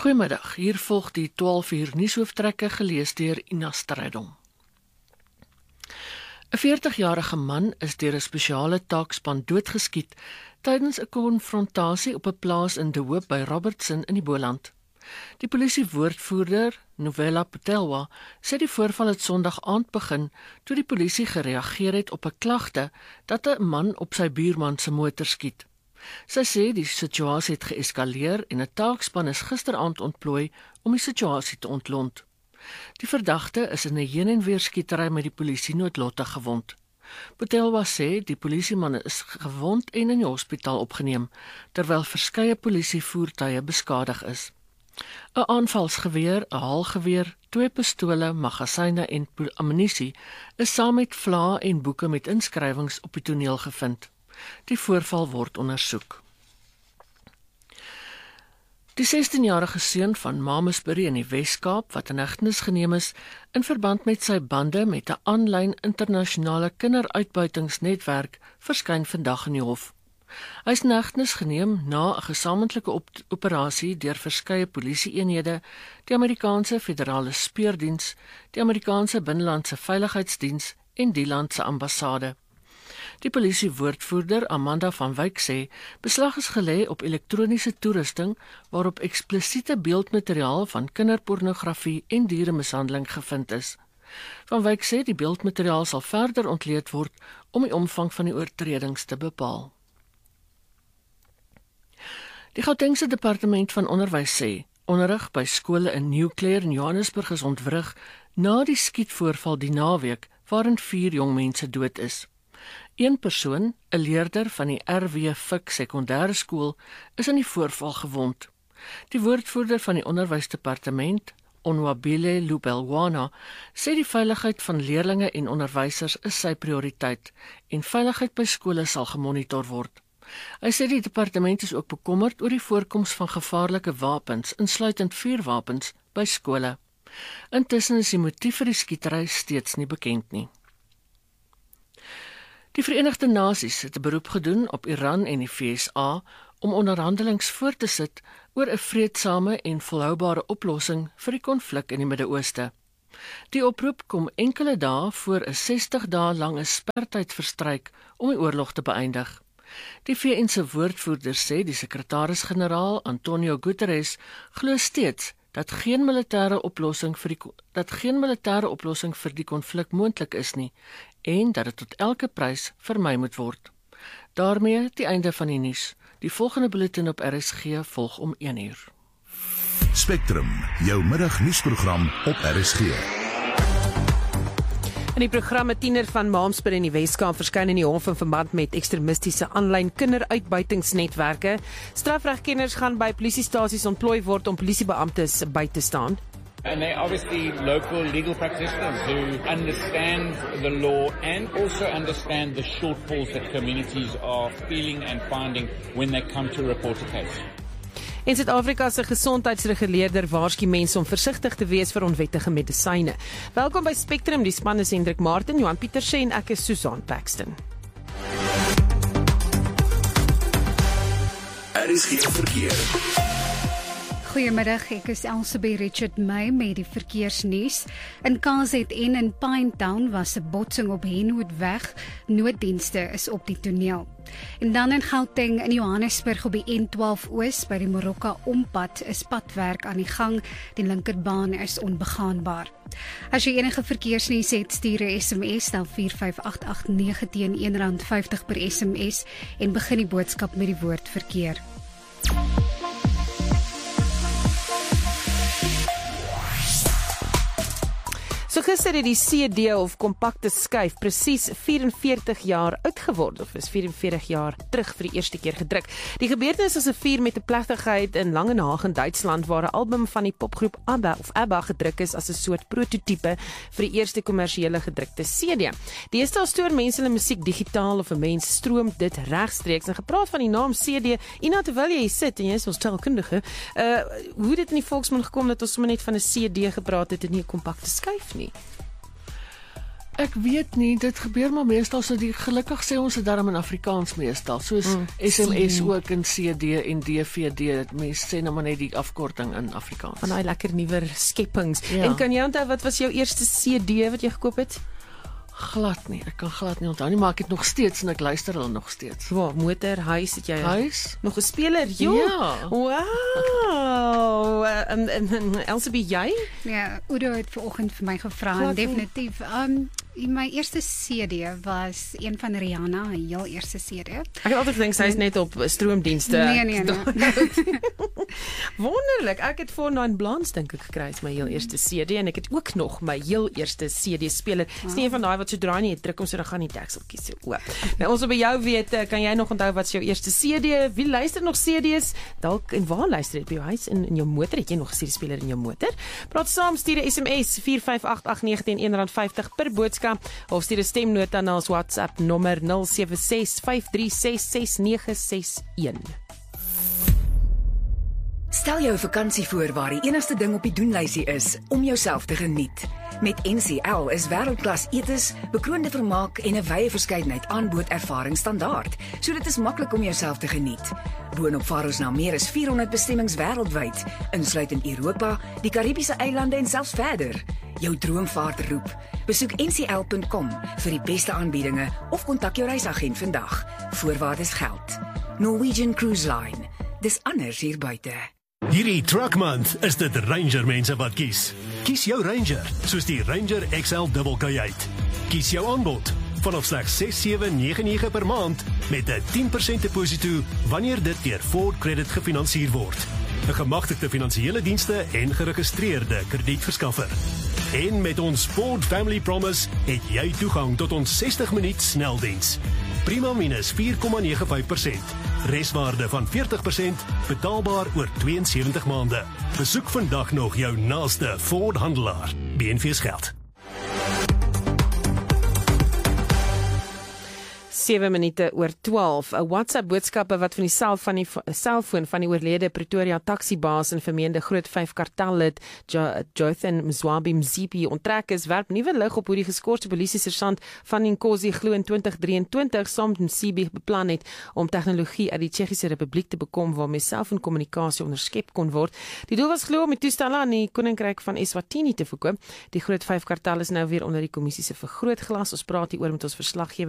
Goeiemiddag, hier volg die 12 uur nuushooftrekke gelees deur Ina Strydom. 'n 40-jarige man is deur 'n spesiale taakspan doodgeskiet tydens 'n konfrontasie op 'n plaas in De Hoop by Robertson in die Boland. Die polisiewoordvoerder, Novella Patelwa, sê die voorval het Sondag aand begin toe die polisie gereageer het op 'n klagte dat 'n man op sy buurman se motor skiet. Sy sê die situasie het geëskaleer en 'n taakspan is gisteraand ontplooi om die situasie te ontlont. Die verdagte is in 'n heen en weer skietery met die polisie noodlottig gewond. Patelwa sê die polisieman is gewond en in die hospitaal opgeneem, terwyl verskeie polisievoertuie beskadig is. 'n Aanvalsgeweer, 'n haalgeweer, 2 pistole, magasyne en ammunisie is saam met vlae en boeke met inskrywings op die toneel gevind. Die voorval word ondersoek. Die 16-jarige seun van Mamasbury in die Wes-Kaap, wat in hegtenis geneem is in verband met sy bande met 'n aanlyn internasionale kinderuitbuitingsnetwerk, verskyn vandag in die hof. Hy is in hegtenis geneem na 'n gesamentlike operasie deur verskeie polisieeenhede, die Amerikaanse Federale Speurdiens, die Amerikaanse Binnelandse Veiligheidsdiens en die land se ambassade. Die polisiewoordvoerder Amanda van Wyk sê beslag is gelê op elektroniese toerusting waarop eksplisiete beeldmateriaal van kinderpornografie en dieremishandeling gevind is. Van Wyk sê die beeldmateriaal sal verder ontleed word om die omvang van die oortredings te bepaal. Die Gautengse Departement van Onderwys sê onderrig by skole in New Clare in Johannesburg is ontwrig na die skietvoorval die naweek waarin 4 jong mense dood is. Een persoon, 'n leerder van die R.W. Fik sekondêre skool, is in die voorval gewond. Die woordvoerder van die onderwysdepartement, Onwabile Lubelwana, sê die veiligheid van leerders en onderwysers is sy prioriteit en veiligheid by skole sal gemonitor word. Hy sê die departement is ook bekommerd oor die voorkoms van gevaarlike wapens, insluitend vuurwapens, by skole. Intussen is die motief vir die skietery steeds nie bekend nie. Die Verenigde Nasies het 'n beroep gedoen op Iran en die VSA om onderhandelings voort te sit oor 'n vreedsame en volhoubare oplossing vir die konflik in die Midde-Ooste. Die oproep kom enkele dae voor 'n 60 dae lange spertyd verstryk om die oorlog te beëindig. Die VN se woordvoerder sê die sekretaris-generaal Antonio Guterres glo steeds dat geen militêre oplossing vir die konflik moontlik is nie en dat dit tot elke prys vermy moet word. Daarmee die einde van die nuus. Die volgende bulletin op RSG volg om 1 uur. Spectrum, jou middagnuusprogram op RSG. In die programme tiener van Maamsbury in die Wes-Kaap verskyn in die hof in verband met ekstremistiese aanlyn kinderuitbuitingsnetwerke. Strafregkenners gaan by polisiestasies ontplooi word om polisiebeamptes by te staan. And they're obviously local legal practitioners who understand the law and also understand the shortfalls that communities are feeling and finding when they come to report a case. En Suid-Afrika se gesondheidsreguleerder waarsku mense om versigtig te wees vir onwettige medisyne. Welkom by Spectrum, die span is Hendrik Martin, Johan Pieterse en ek is Susan Paxton. RSG verkeer. Goeiemiddag, ek is Elsabie Richard May met die verkeersnuus. In KZN in Pinetown was 'n botsing op Henwoodweg. Nooddienste is op die toneel. En dan in Gauteng in Johannesburg op die N12 Oos by die Moroka ompad is padwerk aan die gang. Die linkerbaan is onbegaanbaar. As jy enige verkeersnuus het, stuur 'n SMS na 45889 teen R1.50 per SMS en begin die boodskap met die woord verkeer. So gister het die CD of kompakte skyf presies 44 jaar oud geword, of is 44 jaar terug vir die eerste keer gedruk. Die gebeurtenis is 'n vier met 'n plegtigheid in Langenhagen, Duitsland, waar 'n album van die popgroep ABBA gedruk is as 'n soort prototipe vir die eerste kommersiële gedrukte CD. Deesdae stoor mense hulle musiek digitaal of 'n mens stroom dit regstreeks. En gepraat van die naam CD, Ina, terwyl jy sit en jy is ons taalkundige, hoe het dit in die volksmond gekom dat ons sommer net van 'n CD gepraat het en nie 'n kompakte skyf nie? Ek weet nie, dit gebeur maar meestal so gelukkig sê ons dit daarom in Afrikaans meestal, soos SMS ook in CD en DVD, mense sê nou maar net die afkorting in Afrikaans. Van daai lekker nuwer skepings. Ja. En kan jy onthou wat was jou eerste CD wat jy gekoop het? Glad nie, ek kan glad nie onthou nie, maar ek het nog steeds en ek luister hulle nog steeds. Waar, motor, huis, het jy Huis? nog 'n speler? Jo. Ja. Wow. Elsabie, jy? Ja, Udo het vanoggend vir my gevra, Glad en nie. definitief. My eerste CD was een van Rihanna, 'n heel eerste CD. Ek het altyd gedink sy is net op stroomdienste. Nee. Wonderlik. Ek het voor 9 Blans dink ek gekry as my heel eerste CD en ek het ook nog my heel eerste CD speler. Dis nie een van daai wat sodra jy druk om so dan gaan die dekseltjies so oop. Nou ons wil by jou weet, kan jy nog onthou wat is jou eerste CD? Wie luister nog CD's? Dalk en waar luister jy? By jou huis in jou motor? Het jy nog 'n CD speler in jou motor? Praat saam, stuur 'n SMS 45889 R1.50 per boodskap of stuur 'n stemnota na ons WhatsApp nommer 0765366961. Stel jou 'n vakansie voor waar die enigste ding op die doenlysie is om jouself te geniet. Met NCL is wêreldklas etes, bekroonde vermaak en 'n wye verskeidenheid aanbod ervaring standaard, so dit is maklik om jouself te geniet. Boonop vaar ons na meer as 400 bestemmings wêreldwyd, insluitend Europa, die Karibiese eilande en selfs verder. Jou droomvaart roep. Besoek ncl.com vir die beste aanbiedinge of kontak jou reisagent vandag. Voorwaardes geld. Norwegian Cruise Line. Dis anders hier buite. Hierdie Truck Month is dit Ranger mense wat kies. Kies jou Ranger, soos die Ranger XL Double Kajuit. Kies jou aanbod, vanaf slegs 6,799 per maand, met 'n 10% deposito wanneer dit deur Ford Credit gefinansier word. 'n Gemagtigde finansiële dienste en geregistreerde kredietverskaffer. En met ons Ford Family Promise het jy toegang tot ons 60 minuut sneldiens. Prima minus 4,95%. Reswaarde van 40%, betaalbaar oor 72 maande. Besoek vandag nog jou naaste Ford handelaar. BNV's geld. 7 minute oor 12. 'n WhatsApp boodskappe wat van die selfoon van die oorlede Pretoria taksibaas en vermeende groot 5 kartellid Jonathan Mzwabi Mzipi onttrek is, werp nuwe lig op hoe die geskorste polisiesersant van Inkosi glo in 2023 saam met Mzipi beplan het om tegnologie uit die Tsjechiese Republiek te bekom waarmee selfoonkommunikasie onderskep kon word. Die doel was glo om die toestelle aan die Koninkryk van Eswatini te verkoop. Die groot 5 kartel is nou weer onder die kommissie se vergrootglas. Ons praat hieroor met ons verslaggewer